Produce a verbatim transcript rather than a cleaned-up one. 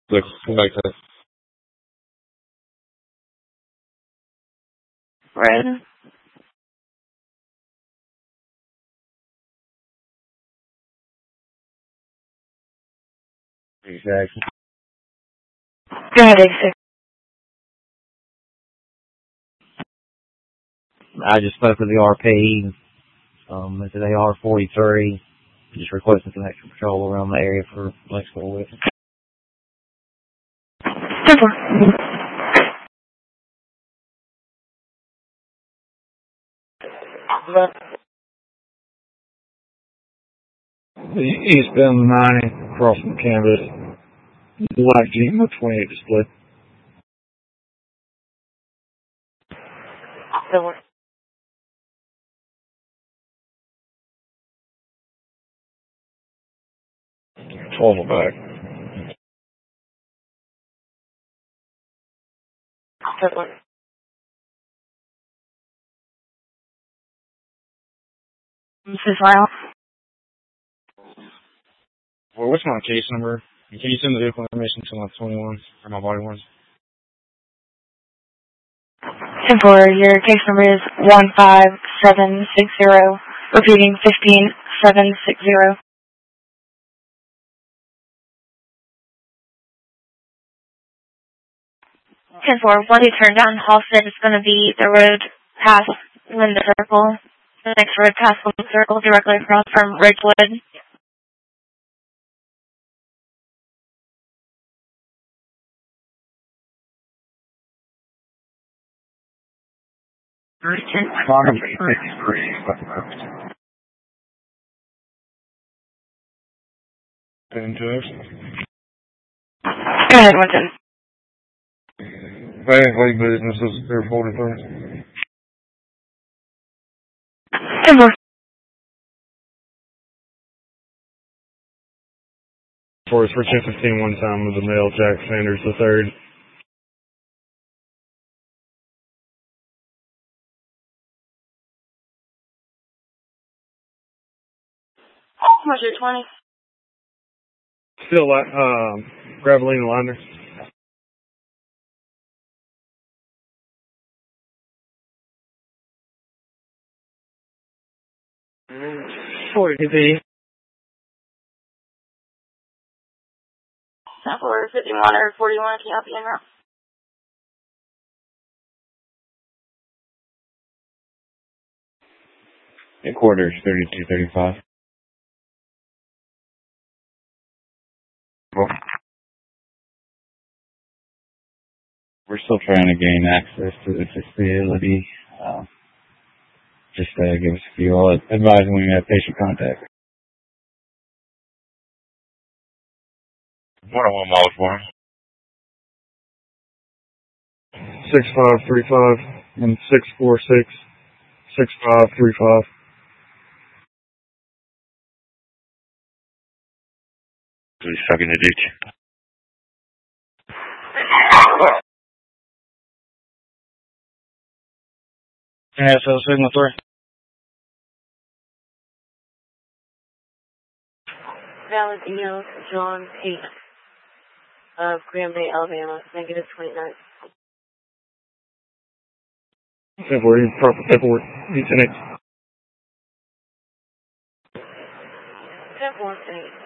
Look, come back to Red. Exactly. Go ahead, eighty-six. I just spoke with the R P. Um, it's an A R forty-three. Just requesting some extra patrol around the area for Lexington with. ten four. The eastbound ninety across from Canvas. Black Jeep with twenty-eight display. ten four. twelve back. ten four. This is Lyle. Well, what's my case number? Can you send the vehicle information to my twenty-one or my body ones? ten four, your case number is one five seven six zero. Repeating, fifteen seven six zero. ten four, when you turn down Halsted, it's going to be the road past Linda Circle. The next road past Linda Circle, directly across from Ridgewood. Into it. Go ahead, Winston. Bank Lake Businesses, they're forty-three. ten four. For it's for ten fifteen one time with the mail, Jack Sanders the third. How much is twenty? Still, um, Gravelina Liner. forty B. Or fifty-one or forty-one, can you help you in route? Headquarters thirty-two thirty-five. We're still trying to gain access to the facility. Uh, just uh, give us a few. I'll advise when we have patient contact. one oh one miles for him. six five three five and six four six, six five three five. He's stuck in the ditch. Yeah, so signal three. Valid email, John Pate of Graham Bay, Alabama, negative twenty-nine. ten four, proper paperwork. He's in it. ten four, eight.